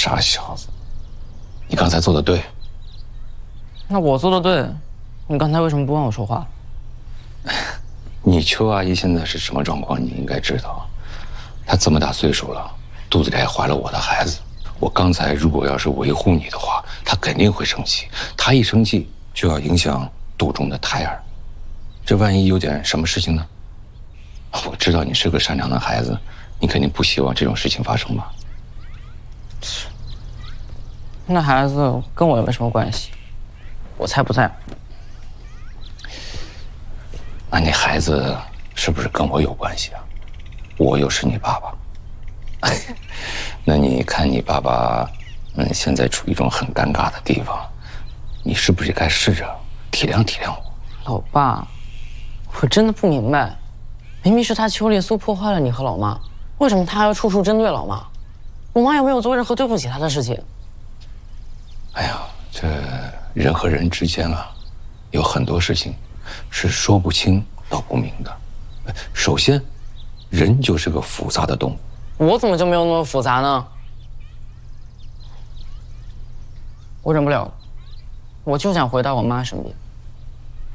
傻小子，你刚才做的对。 那我做的对，你刚才为什么不帮我说话？ 你邱阿姨现在是什么状况？你应该知道，她这么大岁数了，肚子里还怀了我的孩子。我刚才如果要是维护你的话，她肯定会生气。她一生气就要影响肚中的胎儿，这万一有点什么事情呢？我知道你是个善良的孩子，你肯定不希望这种事情发生吧？ 那孩子跟我又没什么关系，我才不在乎。 那你孩子是不是跟我有关系啊？我又是你爸爸。那你看你爸爸，现在处于一种很尴尬的地方，你是不是该试着体谅体谅我？ 老爸，我真的不明白，明明是他邱丽苏破坏了你和老妈，为什么他要处处针对老妈？我妈有没有做任何对不起他的事情？ 哎呀，这人和人之间啊，有很多事情是说不清道不明的。首先，人就是个复杂的动物。 我怎么就没有那么复杂呢？我忍不了了，我就想回到我妈身边。